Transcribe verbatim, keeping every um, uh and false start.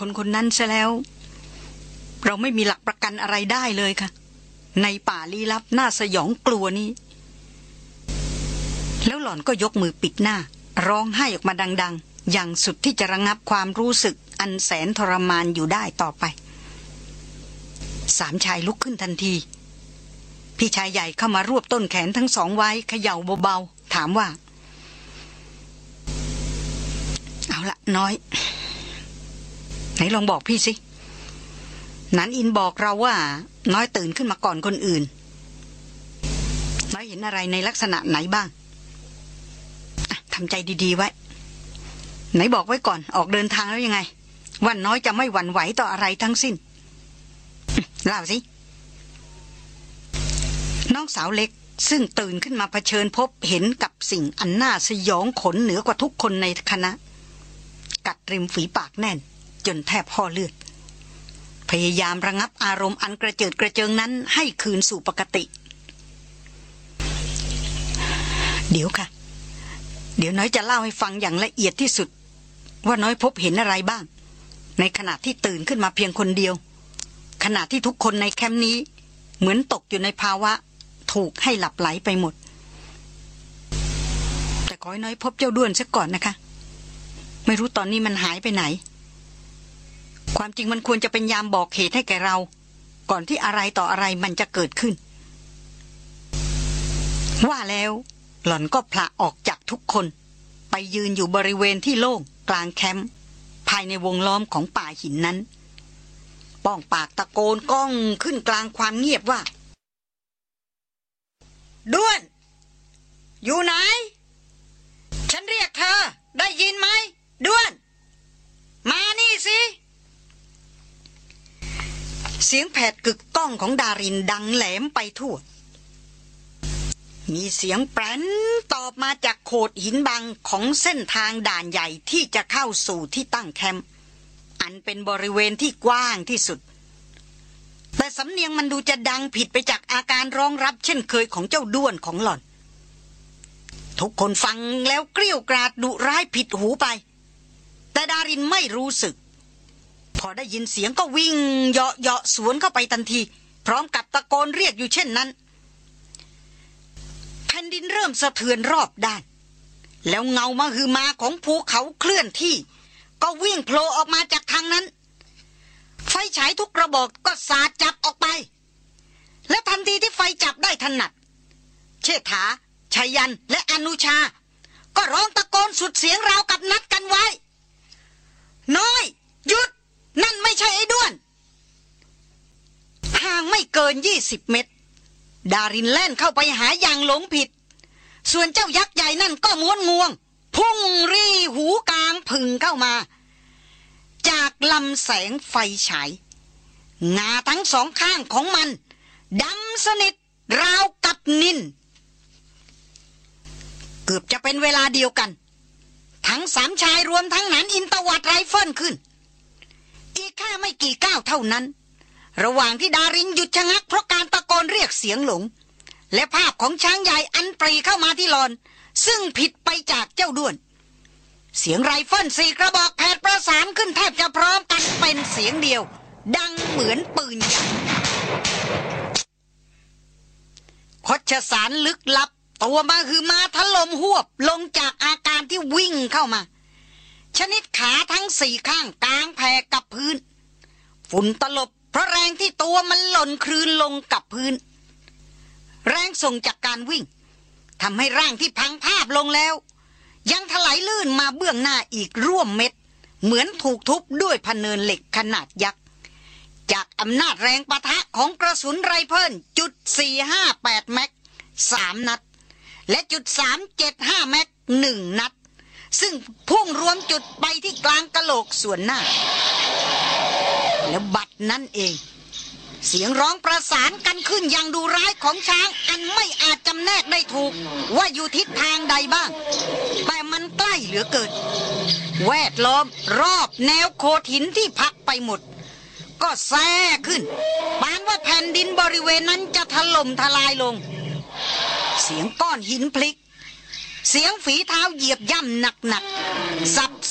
คนคนนั้นซะแล้วเราไม่มีหลักประกันอะไรได้เลยค่ะในป่าลี้ลับน่าสยองกลัวนี้แล้วหล่อนก็ยกมือปิดหน้าร้องไห้ออกมาดังๆอย่างสุดที่จะระงับความรู้สึกอันแสนทรมานอยู่ได้ต่อไปสามชายลุกขึ้นทันทีพี่ชายใหญ่เข้ามารวบต้นแขนทั้งสองไว้เขย่าเบาๆถามว่าเอาละน้อยไหนลองบอกพี่สินันอินบอกเราว่าน้อยตื่นขึ้นมาก่อนคนอื่นน้อยเห็นอะไรในลักษณะไหนบ้างทำใจดีๆไว้ไหนบอกไว้ก่อนออกเดินทางแล้วยังไงว่าน้อยจะไม่หวั่นไหวต่ออะไรทั้งสิ้นเล่าสิน้องสาวเล็กซึ่งตื่นขึ้นมาเผชิญพบเห็นกับสิ่งอันน่าสยองขนเหนือกว่าทุกคนในคณะกัดริมฝีปากแน่นจนแทบห่อเลือดพยายามระงับอารมณ์อันกระเจิดกระเจิงนั้นให้คืนสู่ปกติเดี๋ยวค่ะเดี๋ยวน้อยจะเล่าให้ฟังอย่างละเอียดที่สุดว่าน้อยพบเห็นอะไรบ้างในขณะที่ตื่นขึ้นมาเพียงคนเดียวขณะที่ทุกคนในแคมป์นี้เหมือนตกอยู่ในภาวะถูกให้หลับไหลไปหมดแต่ขอให้น้อยพบเจ้าด้วนซะก่อนนะคะไม่รู้ตอนนี้มันหายไปไหนความจริงมันควรจะเป็นยามบอกเหตุให้แก่เราก่อนที่อะไรต่ออะไรมันจะเกิดขึ้นว่าแล้วหล่อนก็ผละออกจากทุกคนไปยืนอยู่บริเวณที่โล่งกลางแคมป์ภายในวงล้อมของป่าหินนั้นป้องปากตะโกนก้องขึ้นกลางความเงียบว่าด้วนอยู่ไหนฉันเรียกเธอได้ยินไหมด้วนมานี่สิเสียงแผดกึกก้องของดารินดังแหลมไปทั่วมีเสียงแปรนตอบมาจากโขดหินบังของเส้นทางด่านใหญ่ที่จะเข้าสู่ที่ตั้งแคมป์อันเป็นบริเวณที่กว้างที่สุดแต่สำเนียงมันดูจะดังผิดไปจากอาการร้องรับเช่นเคยของเจ้าด้วนของหล่อนทุกคนฟังแล้วเกรี้ยวกราดดุร้ายผิดหูไปแต่ดารินไม่รู้สึกพอได้ยินเสียงก็วิ่งเหาะเหาะสวนเข้าไปทันทีพร้อมกับตะโกนเรียกอยู่เช่นนั้นแผ่นดินเริ่มสะเทือนรอบด้านแล้วเงามหึมาของภูเขาเคลื่อนที่ก็วิ่งโผล่ออกมาจากทางนั้นไฟฉายทุกกระบอกก็สาดจับออกไปและทันทีที่ไฟจับได้ถนัดเชษฐาชัยยันและอนุชาก็ร้องตะโกนสุดเสียงราวกับนัดกันไว้น้อยหยุดนั่นไม่ใช่ไอ้ด้วนห่างไม่เกินยี่สิบเมตรดารินแล่นเข้าไปหาอย่างหลงผิดส่วนเจ้ายักษ์ใหญ่นั่นก็ม้วนงวงพุ่งรีหูกลางผึ่งเข้ามาจากลำแสงไฟฉายงาทั้งสองข้างของมันดำสนิทราวกับนิลเกือบจะเป็นเวลาเดียวกันทั้งสามชายรวมทั้งหนานอินตวัดไรเฟิลขึ้นอีกแค่ไม่กี่ก้าวเท่านั้นระหว่างที่ดารินหยุดชะงักเพราะการตะโกนเรียกเสียงหลงและภาพของช้างใหญ่อันปรีเข้ามาที่หลอนซึ่งผิดไปจากเจ้าด้วนเสียงไรเฟิลสี่กระบอกแผดประสานขึ้นแทบจะพร้อมกันเป็นเสียงเดียวดังเหมือนปืนใหญ่โคชสารลึกลับตัวมาคือมาถล่มหวบลงจากอาการที่วิ่งเข้ามาชนิดขาทั้งสี่ข้างกลางแผ่กับพื้นฝุ่นตลบเพราะแรงที่ตัวมันหล่นคลืนลงกับพื้นแรงส่งจากการวิ่งทำให้ร่างที่พังภาพลงแล้วยังถลายลื่นมาเบื้องหน้าอีกร่วมเม็ดเหมือนถูกทุบด้วยพเนินเหล็กขนาดยักษ์จากอำนาจแรงปะทะของกระสุนไรเฟิลจุดสี่ห้าแปดแม็กสามนัดและจุดสามเจ็ดห้าแม็กหนึ่งนัดซึ่งพุ่งรวมจุดไปที่กลางกะโหลกส่วนหน้าแล้วบัดนั้นเองเสียงร้องประสานกันขึ้นอย่างดุร้ายของช้างอันไม่อาจจำแนกได้ถูกว่าอยู่ทิศทางใดบ้างแต่มันใกล้เหลือเกินแวดล้อมรอบแนวโขดหินที่พักไปหมดก็แซ่ขึ้นปานว่าแผ่นดินบริเวณนั้นจะถล่มทลายลงเสียงก้อนหินพลิกเสียงฝีเท้าเหยียบย่ำหนักๆสับ